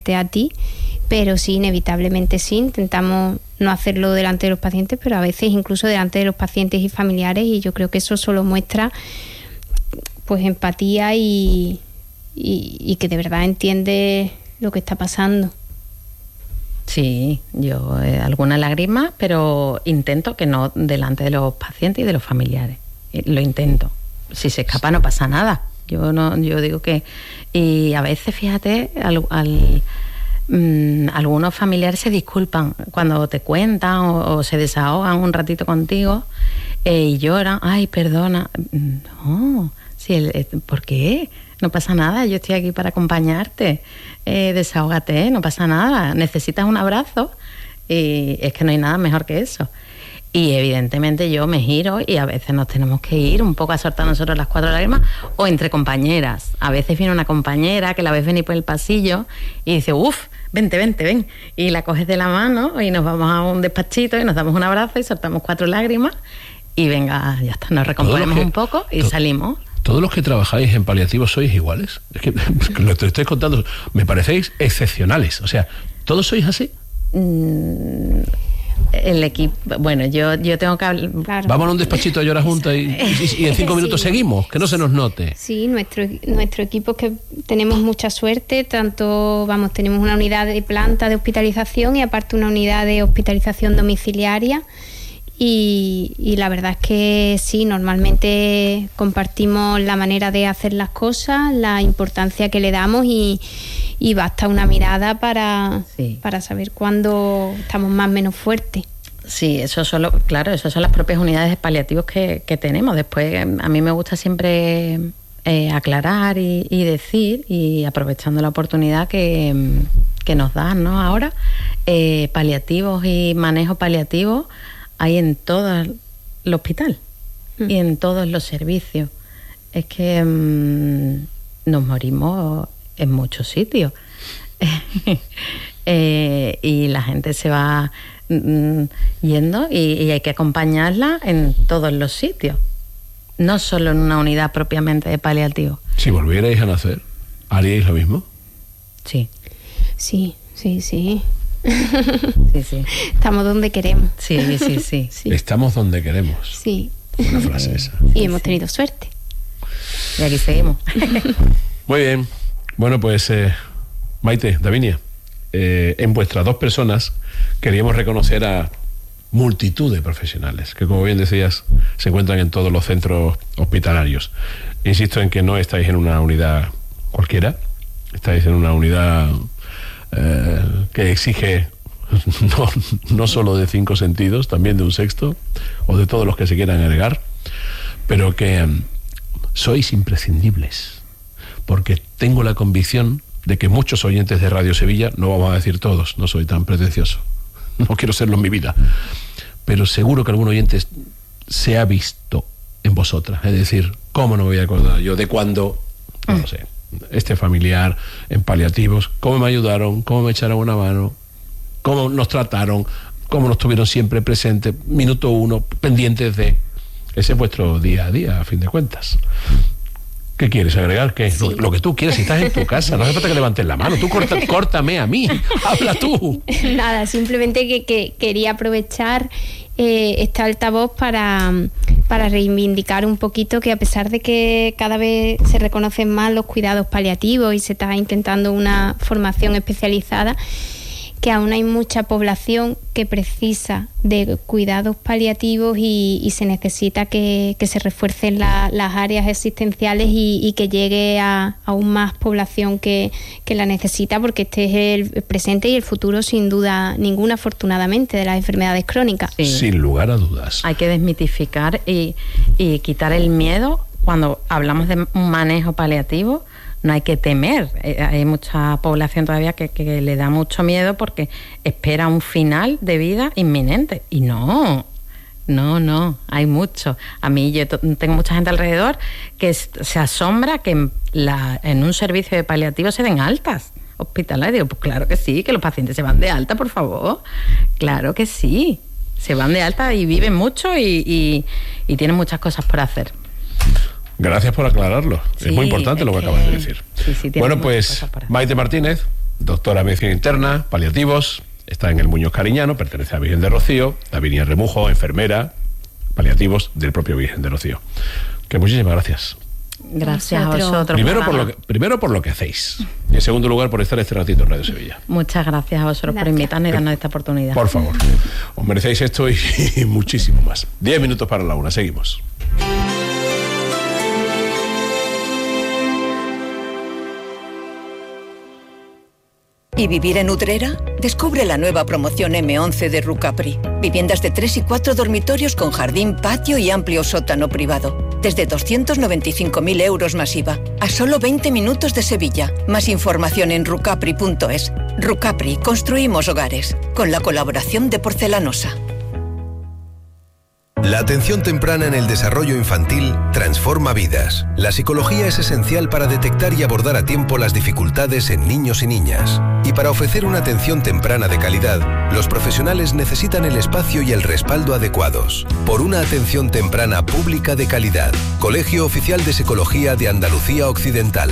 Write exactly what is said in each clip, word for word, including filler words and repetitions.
a ti, pero sí, inevitablemente sí, intentamos no hacerlo delante de los pacientes, pero a veces incluso delante de los pacientes y familiares, y yo creo que eso solo muestra pues empatía y, y, y que de verdad entiende lo que está pasando. Sí, yo eh, alguna lágrima, pero intento que no delante de los pacientes y de los familiares. Lo intento. Si se escapa no pasa nada. Yo no, yo digo que... Y a veces, fíjate, al, al, mmm, algunos familiares se disculpan cuando te cuentan o, o se desahogan un ratito contigo eh, y lloran. Ay, perdona. No, si el, eh, ¿por qué? No pasa nada, yo estoy aquí para acompañarte. Eh, desahógate, no pasa nada. Necesitas un abrazo y es que no hay nada mejor que eso. Y evidentemente yo me giro y a veces nos tenemos que ir un poco a soltar nosotros las cuatro lágrimas o entre compañeras. A veces viene una compañera que la ves venir por el pasillo y dice, uff, vente, vente, ven. Y la coges de la mano y nos vamos a un despachito y nos damos un abrazo y soltamos cuatro lágrimas y venga, ya está, nos recomponemos que, un poco y to- salimos. ¿Todos los que trabajáis en paliativos sois iguales? Es que lo que estoy contando, me parecéis excepcionales. O sea, ¿todos sois así? Mm, el equipo, bueno, yo, yo tengo que hablar. Claro. Vamos a un despachito a llorar juntas y, y, y en cinco minutos sí. Seguimos, que no se nos note. Sí, nuestro, nuestro equipo es que tenemos mucha suerte, tanto, vamos, tenemos una unidad de planta de hospitalización y aparte una unidad de hospitalización domiciliaria. Y, y la verdad es que sí, normalmente compartimos la manera de hacer las cosas, la importancia que le damos y, y basta una mirada para, sí. para saber cuándo estamos más o menos fuertes. Sí, eso solo, claro, esas son las propias unidades de paliativos que, que tenemos. Después a mí me gusta siempre eh, aclarar y, y decir, y aprovechando la oportunidad que, que nos dan, ¿no? Ahora, eh, paliativos y manejo paliativo hay en todo el hospital mm. y en todos los servicios. Es que mmm, nos morimos en muchos sitios. eh, y la gente se va mm, yendo y, y hay que acompañarla en todos los sitios. No solo en una unidad propiamente de paliativo. Si volvierais a nacer, ¿haríais lo mismo? Sí. Sí, sí, sí. Sí, sí. Estamos donde queremos. Sí, sí, sí, sí. Estamos donde queremos. Sí. Buena frase esa. Y sí, hemos sí. tenido suerte. Y aquí seguimos. Muy bien. Bueno, pues eh, Maite, Davinia, eh, en vuestras dos personas queríamos reconocer a multitud de profesionales que, como bien decías, se encuentran en todos los centros hospitalarios. Insisto en que no estáis en una unidad cualquiera, estáis en una unidad Eh, que exige no, no solo de cinco sentidos, también de un sexto o de todos los que se quieran agregar, pero que um, sois imprescindibles, porque tengo la convicción de que muchos oyentes de Radio Sevilla, no vamos a decir todos, no soy tan pretencioso, no quiero serlo en mi vida, pero seguro que algún oyente se ha visto en vosotras, es decir, ¿cómo no me voy a acordar yo de cuando, no lo sé, este familiar en paliativos, cómo me ayudaron, cómo me echaron una mano, cómo nos trataron, cómo nos tuvieron siempre presentes, minuto uno, pendientes de... Ese es vuestro día a día, a fin de cuentas. ¿Qué quieres agregar? ¿Qué? Sí. Lo, lo que tú quieres, si estás en tu casa, no hace falta que levantes la mano, tú corta, córtame a mí, habla tú. Nada, simplemente que, que quería aprovechar eh, este altavoz para, para reivindicar un poquito que a pesar de que cada vez se reconocen más los cuidados paliativos y se está intentando una formación especializada, que aún hay mucha población que precisa de cuidados paliativos y, y se necesita que, que se refuercen la, las áreas existenciales y, y que llegue a aún más población que, que la necesita, porque este es el presente y el futuro, sin duda ninguna, afortunadamente, de las enfermedades crónicas. Sí. Sin lugar a dudas. Hay que desmitificar y, y quitar el miedo. Cuando hablamos de un manejo paliativo, no hay que temer. Hay mucha población todavía que, que le da mucho miedo porque espera un final de vida inminente. Y no, no, no, hay mucho. A mí yo tengo mucha gente alrededor que se asombra que en, la, en un servicio de paliativo se den altas hospitalarias. Digo, pues claro que sí, que los pacientes se van de alta, por favor. Claro que sí, se van de alta y viven mucho y, y, y tienen muchas cosas por hacer. Gracias por aclararlo. Sí, es muy importante es lo que, que acabas de decir. Sí, sí, bueno, pues Maite Martínez, doctora en medicina interna, paliativos, está en el Muñoz Cariñano, pertenece a Virgen de Rocío, Davinia Remujo, enfermera, paliativos del propio Virgen de Rocío. Que muchísimas gracias. Gracias a vosotros. Primero por, lo que, primero por lo que hacéis. Y en segundo lugar por estar este ratito en Radio Sevilla. Muchas gracias a vosotros gracias. por invitarnos y darnos esta oportunidad. Por favor, os merecéis esto y, y muchísimo más. Diez minutos para la una, seguimos. ¿Y vivir en Utrera? Descubre la nueva promoción eme once de Rucapri. Viviendas de tres y cuatro dormitorios con jardín, patio y amplio sótano privado. Desde doscientos noventa y cinco mil euros más I V A. A solo veinte minutos de Sevilla. Más información en rucapri punto es. Rucapri, construimos hogares. Con la colaboración de Porcelanosa. La atención temprana en el desarrollo infantil transforma vidas. La psicología es esencial para detectar y abordar a tiempo las dificultades en niños y niñas. Y para ofrecer una atención temprana de calidad, los profesionales necesitan el espacio y el respaldo adecuados. Por una atención temprana pública de calidad. Colegio Oficial de Psicología de Andalucía Occidental.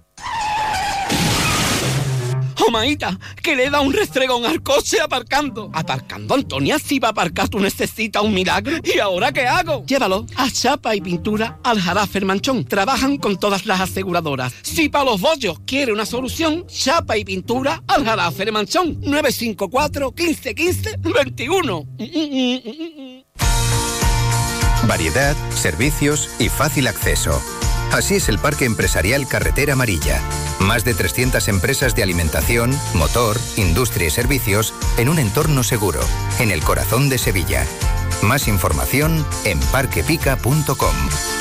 Oh, maíta, que le da un restregón al coche aparcando. Aparcando, Antonia, si va a aparcar tú necesitas un milagro. ¿Y ahora qué hago? Llévalo a Chapa y Pintura al Jarafe Manchón. Trabajan con todas las aseguradoras. Si para los bollos quiere una solución, Chapa y Pintura al Jarafe Manchón. nueve cinco cuatro, quince, quince, veintiuno. Variedad, servicios y fácil acceso. Así es el Parque Empresarial Carretera Amarilla. Más de trescientas empresas de alimentación, motor, industria y servicios en un entorno seguro, en el corazón de Sevilla. Más información en parquepica punto com.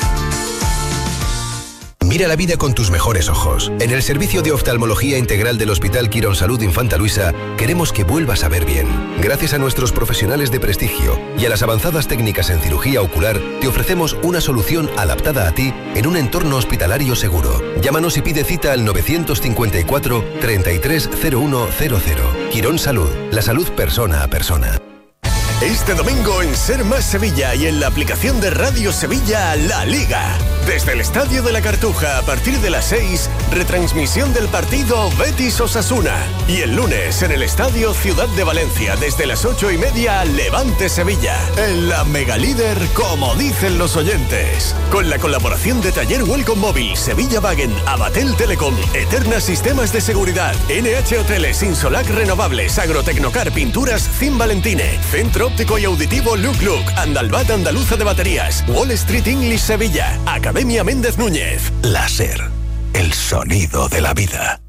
Mira la vida con tus mejores ojos. En el Servicio de Oftalmología Integral del Hospital Quirónsalud Infanta Luisa queremos que vuelvas a ver bien. Gracias a nuestros profesionales de prestigio y a las avanzadas técnicas en cirugía ocular, te ofrecemos una solución adaptada a ti en un entorno hospitalario seguro. Llámanos y pide cita al novecientos cincuenta y cuatro, treinta y tres, cero uno cero cero. Quirónsalud, la salud persona a persona. Este domingo en Ser Más Sevilla y en la aplicación de Radio Sevilla, La Liga. Desde el Estadio de la Cartuja a partir de las seis, retransmisión del partido Betis-Osasuna. Y el lunes en el Estadio Ciudad de Valencia desde las ocho y media, Levante Sevilla. En la Megalíder, como dicen los oyentes. Con la colaboración de Taller Welcome Móvil, Sevilla Wagen, Abatel Telecom, Eterna Sistemas de Seguridad, N H Hoteles, Insolac Renovables, Agrotecnocar, Pinturas Cim Valentine, Centro Óptico y Auditivo Look Look, Andalbat Andaluza de Baterías, Wall Street English Sevilla, Academia Méndez Núñez. Láser, el sonido de la vida.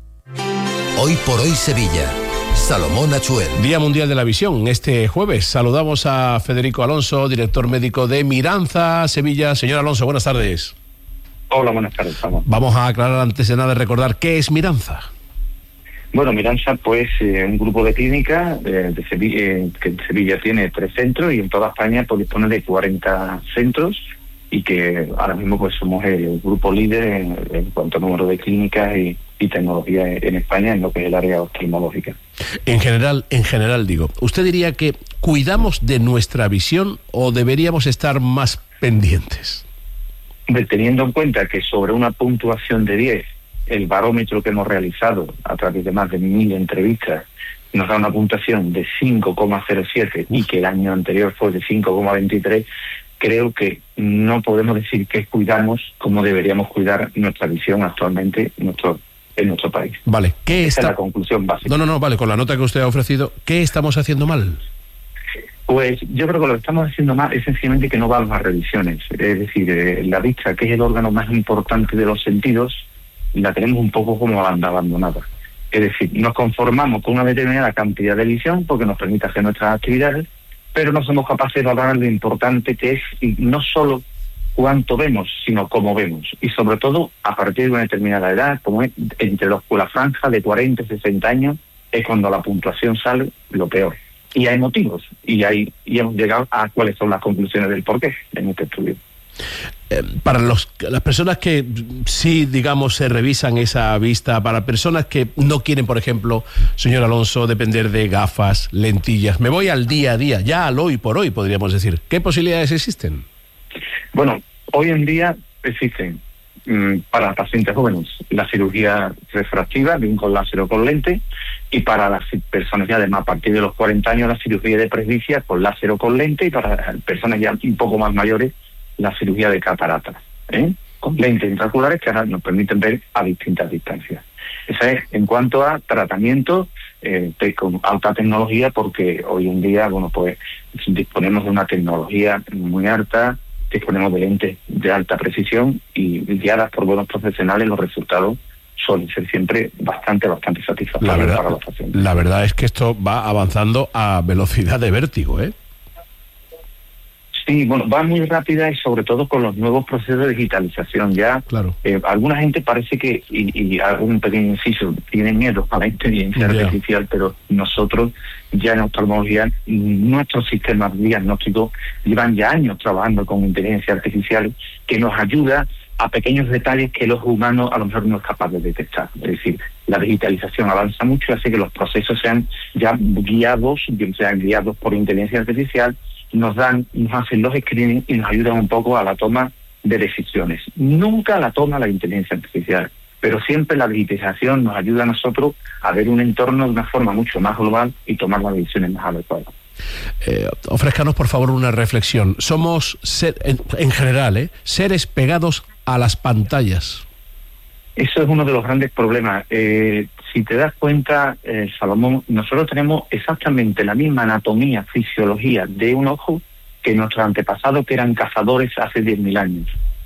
Hoy por hoy Sevilla. Salomón Achuel. Día Mundial de la Visión. Este jueves saludamos a Federico Alonso, director médico de Miranza, Sevilla. Señor Alonso, buenas tardes. Hola, buenas tardes. Vamos, vamos a aclarar antes de nada, recordar qué es Miranza. Bueno, Miranza, pues, eh, un grupo de clínicas eh, de Sevilla, eh, que en Sevilla tiene tres centros y en toda España pues dispone de cuarenta centros y que ahora mismo pues somos el grupo líder en, en cuanto a número de clínicas y, y tecnología en España en lo que es el área oftalmológica. En general, en general digo, ¿usted diría que cuidamos de nuestra visión o deberíamos estar más pendientes? Teniendo en cuenta que sobre una puntuación de diez, el barómetro que hemos realizado a través de más de mil entrevistas nos da una puntuación de cinco coma cero siete y que el año anterior fue de cinco coma veintitrés, creo que no podemos decir que cuidamos como deberíamos cuidar nuestra visión actualmente en nuestro, en nuestro país. Vale, ¿qué Esa está... es la conclusión básica. No, no, no, vale, con la nota que usted ha ofrecido, ¿qué estamos haciendo mal? Pues yo creo que lo que estamos haciendo mal es sencillamente que no vamos a revisiones. Es decir, eh, la vista, que es el órgano más importante de los sentidos, la tenemos un poco como abandonada. Es decir, nos conformamos con una determinada cantidad de visión porque nos permite hacer nuestras actividades, pero no somos capaces de valorar lo importante que es, y no solo cuánto vemos, sino cómo vemos. Y sobre todo, a partir de una determinada edad, como es entre los, la franja de cuarenta y sesenta años, es cuando la puntuación sale lo peor. Y hay motivos, y, hay, y hemos llegado a cuáles son las conclusiones del porqué en este estudio. Eh, para los, las personas que sí, digamos, se revisan esa vista, para personas que no quieren, por ejemplo, señor Alonso, depender de gafas, lentillas, me voy al día a día, ya al hoy por hoy, podríamos decir, ¿qué posibilidades existen? Bueno, hoy en día existen para pacientes jóvenes la cirugía refractiva, bien con láser o con lente, y para las personas ya además a partir de los cuarenta años la cirugía de presbicia con láser o con lente, y para personas ya un poco más mayores la cirugía de cataratas, ¿eh? con lentes intraoculares que ahora nos permiten ver a distintas distancias. Esa es en cuanto a tratamiento eh, de, con alta tecnología, porque hoy en día, bueno, pues disponemos de una tecnología muy alta, disponemos de lentes de alta precisión y guiadas por buenos profesionales, los resultados suelen ser siempre bastante, bastante satisfactorios para los pacientes. La verdad es que esto va avanzando a velocidad de vértigo, ¿eh? Sí, bueno, va muy rápida y sobre todo con los nuevos procesos de digitalización. Ya, claro. eh, alguna gente parece que, y, y hago un pequeño inciso, tiene miedo a la inteligencia yeah. artificial, pero nosotros ya en oftalmología, nuestros sistemas diagnósticos llevan ya años trabajando con inteligencia artificial que nos ayuda a pequeños detalles que los humanos a lo mejor no es capaz de detectar. Es decir, la digitalización avanza mucho y hace que los procesos sean ya guiados, sean guiados por inteligencia artificial, nos dan, nos hacen los screenings y nos ayudan un poco a la toma de decisiones. Nunca la toma la inteligencia artificial, pero siempre la digitalización nos ayuda a nosotros a ver un entorno de una forma mucho más global y tomar las decisiones más adecuadas. Eh, ofrézcanos por favor una reflexión. Somos, ser, en, en general, ¿eh? seres pegados a las pantallas. Eso es uno de los grandes problemas. Eh, si te das cuenta, eh, Salomón, nosotros tenemos exactamente la misma anatomía, fisiología de un ojo que nuestros antepasados, que eran cazadores hace diez mil años.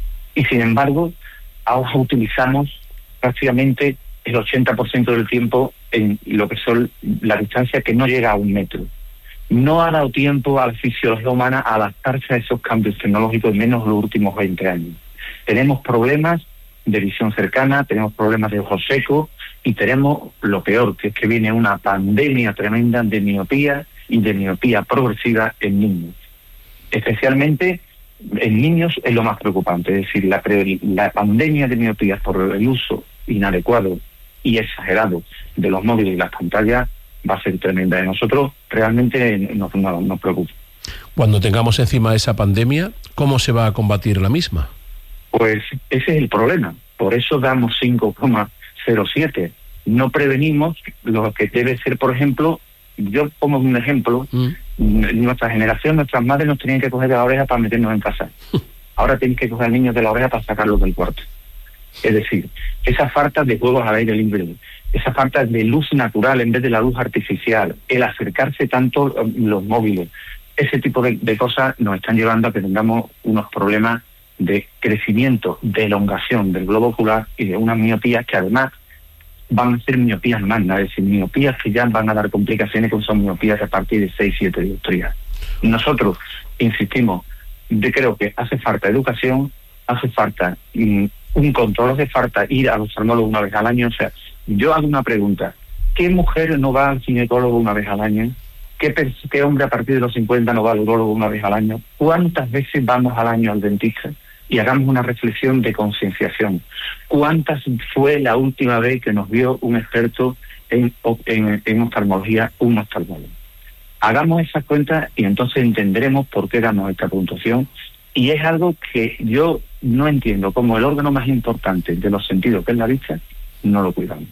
Y sin embargo, ahora utilizamos prácticamente el ochenta por ciento del tiempo en lo que son la distancia que no llega a un metro. No ha dado tiempo a la fisiología humana a adaptarse a esos cambios tecnológicos, menos los últimos veinte años. Tenemos problemas de visión cercana, tenemos problemas de ojo seco y tenemos lo peor, que es que viene una pandemia tremenda de miopía y de miopía progresiva en niños. Especialmente en niños es lo más preocupante, es decir, la, la pandemia de miopía por el uso inadecuado y exagerado de los móviles y las pantallas va a ser tremenda. Y nosotros realmente nos, nos, nos preocupa. Cuando tengamos encima esa pandemia, ¿cómo se va a combatir la misma? Pues ese es el problema. Por eso damos cinco coma cero siete. No prevenimos lo que debe ser, por ejemplo, yo pongo un ejemplo, mm. nuestra generación, nuestras madres nos tenían que coger de la oreja para meternos en casa. Ahora tienen que coger al niño de la oreja para sacarlos del cuarto. Es decir, esa falta de juegos al aire libre, esa falta de luz natural en vez de la luz artificial, el acercarse tanto los móviles, ese tipo de, de cosas nos están llevando a que tengamos unos problemas de crecimiento, de elongación del globo ocular y de unas miopías que además van a ser miopías magnas, es decir, miopías que ya van a dar complicaciones, que son miopías a partir de seis siete dioptrías. Nosotros insistimos, de creo que hace falta educación, hace falta mm, un control, hace falta ir al oftalmólogo una vez al año. O sea, yo hago una pregunta, ¿qué mujer no va al ginecólogo una vez al año? ¿Qué, ¿Qué hombre a partir de los cincuenta no va al urólogo una vez al año? ¿Cuántas veces vamos al año al dentista? Y hagamos una reflexión de concienciación. ¿Cuántas fue la última vez que nos vio un experto en, en, en oftalmología, un oftalmólogo? Hagamos esas cuentas y entonces entenderemos por qué damos esta puntuación. Y es algo que yo no entiendo, como el órgano más importante de los sentidos, que es la vista, no lo cuidamos.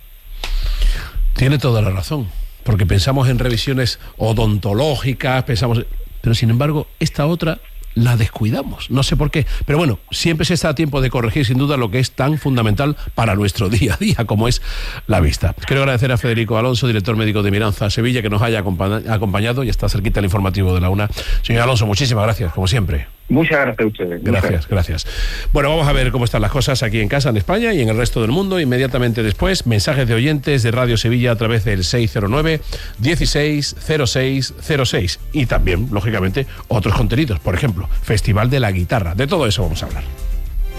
Tiene toda la razón, porque pensamos en revisiones odontológicas, pensamos, pero sin embargo, esta otra la descuidamos, no sé por qué, pero bueno, siempre se está a tiempo de corregir sin duda lo que es tan fundamental para nuestro día a día como es la vista. Quiero agradecer a Federico Alonso, director médico de Miranza Sevilla, que nos haya acompañado y está cerquita el informativo de la una. Señor Alonso, muchísimas gracias, como siempre. Muchas gracias a ustedes. Gracias, gracias. Bueno, vamos a ver cómo están las cosas aquí en casa, en España y en el resto del mundo. Inmediatamente después, mensajes de oyentes de Radio Sevilla a través del seis cero nueve, dieciséis, cero seis cero seis. Y también, lógicamente, otros contenidos. Por ejemplo, Festival de la Guitarra. De todo eso vamos a hablar.